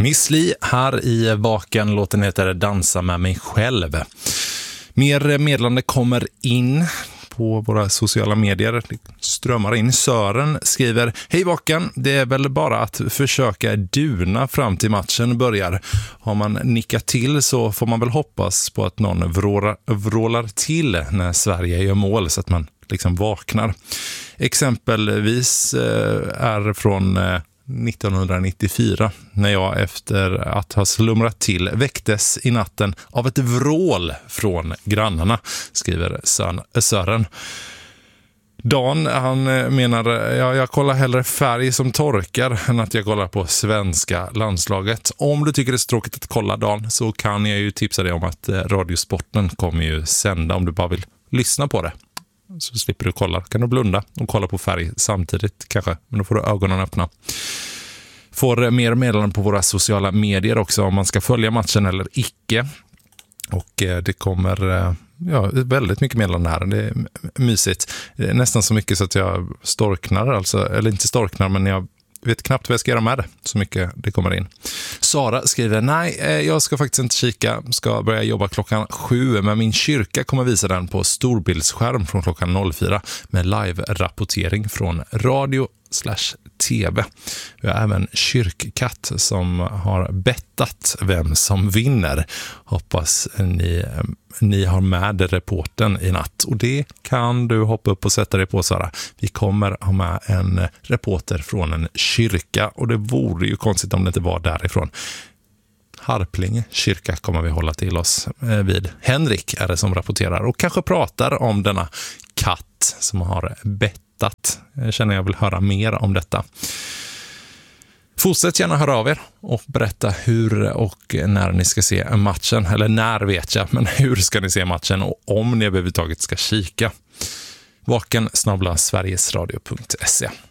Miss Li här i Vaken. Låten heter Dansa med mig själv. Mer meddelande kommer in på våra sociala medier. Det strömmar in. Sören skriver: Hej Vaken, det är väl bara att försöka duna fram till matchen börjar. Har man nickat till så får man väl hoppas på att någon vrålar till när Sverige gör mål så att man liksom vaknar. Exempelvis är från 1994 när jag efter att ha slumrat till väcktes i natten av ett vrål från grannarna, skriver Sören. Dan, han menar, jag kollar hellre färg som torkar än att jag kollar på svenska landslaget. Om du tycker det är så tråkigt att kolla, Dan, så kan jag ju tipsa dig om att Radiosporten kommer ju sända om du bara vill lyssna på det. Så slipper du kolla. Kan du blunda och kolla på färg samtidigt kanske. Men då får du ögonen öppna. Får mer meddelanden på våra sociala medier också om man ska följa matchen eller icke. Och det kommer väldigt mycket meddelanden här. Det är mysigt. Det är nästan så mycket så att jag storknar. Alltså, eller inte storknar, men jag vet knappt vad jag ska göra med det. Så mycket det kommer in. Sara skriver: nej, jag ska faktiskt inte kika. Ska börja jobba klockan 7. Men min kyrka kommer visa den på storbildsskärm från klockan 04. Med live-rapportering från radio/tv. Vi har även Kyrkkatt som har bettat vem som vinner. Hoppas ni har med reporten i natt. Och det kan du hoppa upp och sätta dig på, Sara. Vi kommer ha med en reporter från en kyrka. Och det vore ju konstigt om det inte var därifrån. Harplinge kyrka kommer vi hålla till oss vid. Henrik är det som rapporterar och kanske pratar om denna katt som har bettat. Jag känner jag vill höra mer om detta. Fortsätt gärna höra av er och berätta hur och när ni ska se matchen. Eller när vet jag, men hur ska ni se matchen och om ni överhuvudtaget ska kika. Vaken@sverigesradio.se